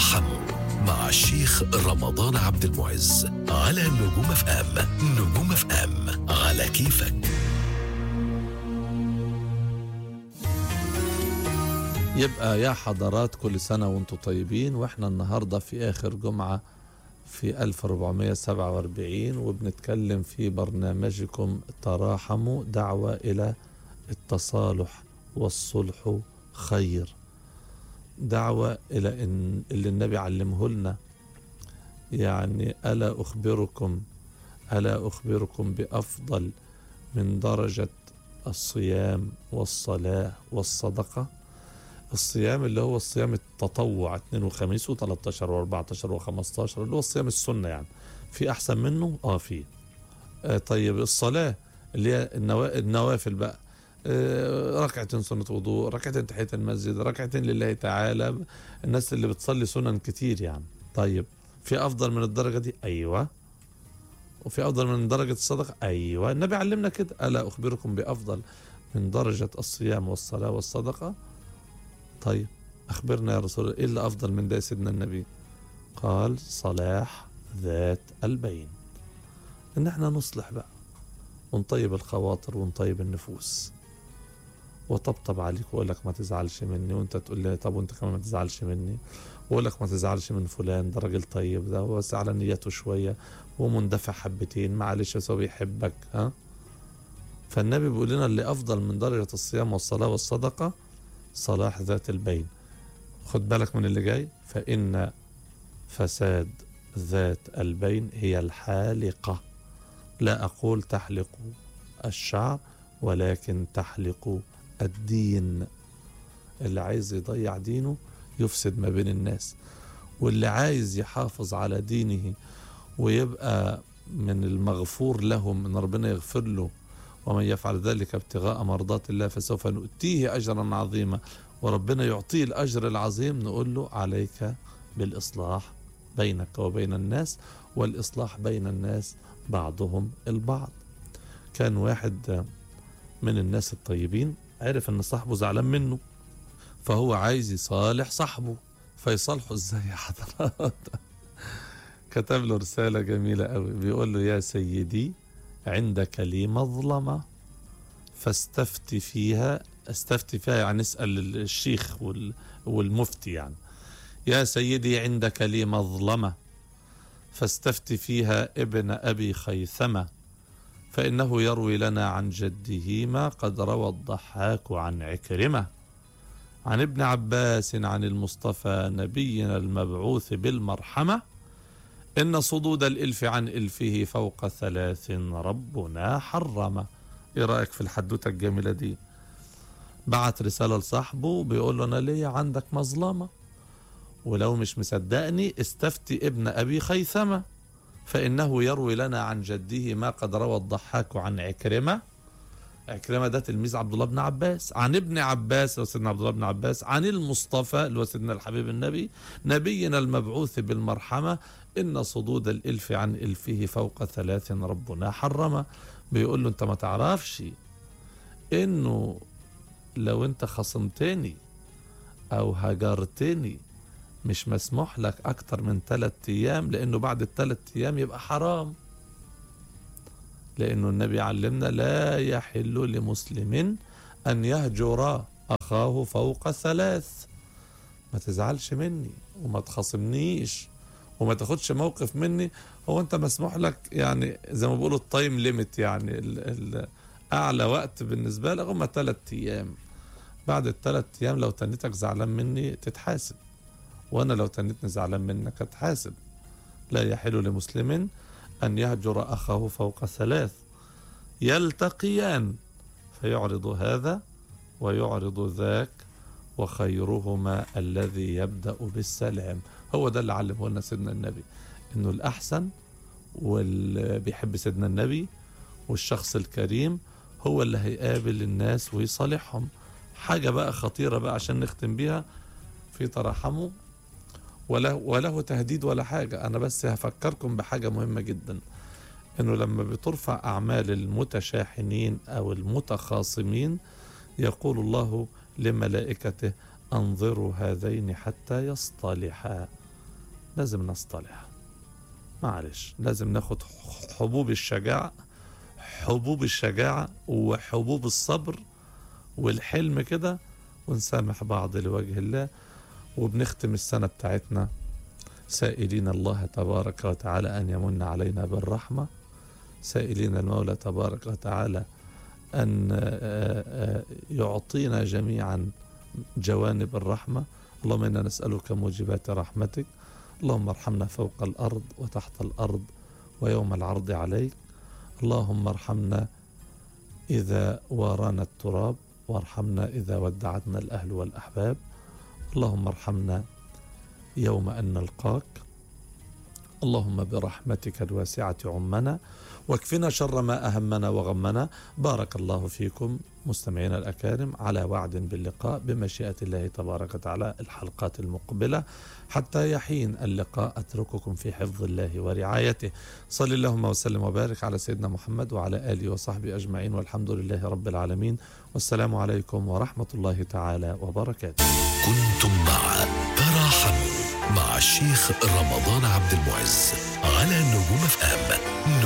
تراحموا مع الشيخ رمضان عبد المعز على نجوم اف ام. نجوم اف ام على كيفك. يبقى يا حضرات كل سنة وانتم طيبين، واحنا النهاردة في آخر جمعة في 1447 وبنتكلم في برنامجكم تراحموا، دعوة إلى التصالح والصلح خير، دعوة إلى إن اللي النبي علمه لنا. يعني ألا أخبركم بأفضل من درجة الصيام والصلاة والصدقة. الصيام اللي هو الصيام التطوع 2 وخميس و13 و14 و15 اللي هو الصيام السنة، يعني في أحسن منه؟ في. طيب الصلاة اللي هي النوافل بقى، ركعتين سنة وضوء، ركعتين تحية المسجد، ركعتين لله تعالى، الناس اللي بتصلي سنن كتير يعني. طيب في أفضل من الدرجة دي؟ أيوة. وفي أفضل من درجة الصدقة؟ أيوة. النبي علمنا كده، ألا أخبركم بأفضل من درجة الصيام والصلاة والصدقة؟ طيب أخبرنا يا رسول الله، إيه اللي أفضل من ده سيدنا النبي؟ قال صلاح ذات البين، إن احنا نصلح بقى ونطيب الخواطر ونطيب النفوس وطبطب عليك وأقول لك ما تزعلش مني، وانت تقول لي طب وانت كمان ما تزعلش مني، وأقول لك ما تزعلش من فلان، ده راجل طيب، ده بس على نيته شوية ومندفع حبتين، معلش بس هو بيحبك. فالنبي بيقول لنا اللي أفضل من درجة الصيام والصلاة والصدقة صلاح ذات البين. خد بالك من اللي جاي، فإن فساد ذات البين هي الحالقة. لا أقول تحلق الشعر ولكن تحلق الدين. اللي عايز يضيع دينه يفسد ما بين الناس، واللي عايز يحافظ على دينه ويبقى من المغفور لهم ان ربنا يغفر له، ومن يفعل ذلك ابتغاء مرضات الله فسوف نؤتيه أجرا عظيما، وربنا يعطيه الأجر العظيم، نقول له عليك بالإصلاح بينك وبين الناس، والإصلاح بين الناس بعضهم البعض. كان واحد من الناس الطيبين عرف ان صاحبه زعلان منه، فهو عايز يصالح صاحبه. فيصالحه ازاي يا حضرات؟ كتب له رسالة جميلة قوي، بيقول له يا سيدي عندك لي مظلمة فاستفتي فيها. استفتي فيها يعني اسأل الشيخ والمفتي يعني. يا سيدي عندك لي مظلمة فاستفتي فيها ابن أبي خيثمة، فإنه يروي لنا عن جده ما قد روى الضحاك عن عكرمة عن ابن عباس عن المصطفى نبينا المبعوث بالمرحمة، إن صدود الإلف عن إلفه فوق 3 ربنا حرم. إيه رأيك في الحدوتة الجميلة دي؟ بعت رسالة لصاحبه بيقول له أنا ليا عندك مظلمة، ولو مش مصدقني استفتي ابن أبي خيثمة فإنه يروي لنا عن جده ما قد روى الضحاك عن عكرمة. عكرمة ده تلميذ عبد الله بن عباس، عن ابن عباس سيدنا عبد الله بن عباس، عن المصطفى اللي هو سيدنا الحبيب النبي نبينا المبعوث بالمرحمة، إن صدود الإلف عن إلفه فوق 3 ربنا حرم. بيقول له أنت ما تعرفش إنه لو أنت خصمتني أو هجرتني مش مسموح لك أكتر من 3 أيام، لأنه بعد ال3 أيام يبقى حرام، لأنه النبي علمنا لا يحل لمسلم أن يهجر أخاه فوق 3. ما تزعلش مني وما تخاصمنيش وما تاخدش موقف مني. هو أنت مسموح لك يعني زي ما بيقولوا التايم ليميت، يعني أعلى وقت بالنسبة لك هم 3 أيام. بعد ال3 أيام لو تنيتك زعلان مني تتحاسب، وأنا لو تنيتني زعلان منك أتحاسب. لا يحل لمسلم أن يهجر أخاه فوق 3 يلتقيان فيعرض هذا ويعرض ذاك وخيرهما الذي يبدأ بالسلام. هو ده اللي علمه لنا سيدنا النبي، إنه الأحسن واللي بيحب سيدنا النبي والشخص الكريم هو اللي هيقابل الناس ويصالحهم. حاجة بقى خطيرة بقى عشان نختم بيها في تراحموا، وله تهديد ولا حاجة، أنا بس هفكركم بحاجة مهمة جدا، إنه لما بترفع أعمال المتشاحنين أو المتخاصمين يقول الله لملائكته أنظروا هذين حتى يصطلحا. لازم نصطلح، معلش لازم ناخد حبوب الشجاعة وحبوب الصبر والحلم كده، ونسامح بعض لوجه الله. وبنختم السنة بتاعتنا سائلين الله تبارك وتعالى أن يمن علينا بالرحمة، سائلين المولى تبارك وتعالى أن يعطينا جميعا جوانب الرحمة. اللهم إنا نسألك موجبات رحمتك، اللهم ارحمنا فوق الأرض وتحت الأرض ويوم العرض عليك. اللهم ارحمنا إذا وارانا التراب، وارحمنا إذا ودعتنا الأهل والأحباب. اللهم ارحمنا يوم أن نلقاك. اللهم برحمتك الواسعة عمنا، واكفنا شر ما أهمنا وغمنا. بارك الله فيكم مستمعينا الأكارم، على وعد باللقاء بمشيئة الله تبارك وتعالى الحلقات المقبلة. حتى يحين اللقاء أترككم في حفظ الله ورعايته. صلى اللهم وسلم وبارك على سيدنا محمد وعلى آله وصحبه أجمعين، والحمد لله رب العالمين، والسلام عليكم ورحمة الله تعالى وبركاته. كنتم مع تراحموا مع الشيخ رمضان عبد المعز على نجوم FM.